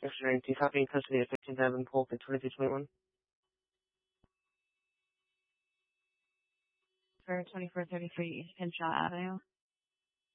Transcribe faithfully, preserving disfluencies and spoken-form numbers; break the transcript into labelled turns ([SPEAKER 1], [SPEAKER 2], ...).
[SPEAKER 1] Extra do you have in custody of fifteen Davenport in twenty-two twenty-one?
[SPEAKER 2] For twenty-four thirty-three East Henshaw Avenue.